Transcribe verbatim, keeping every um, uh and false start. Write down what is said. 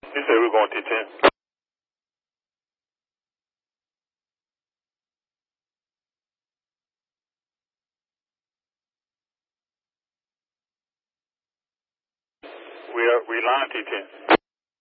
You said we're going T ten. We are we line T ten.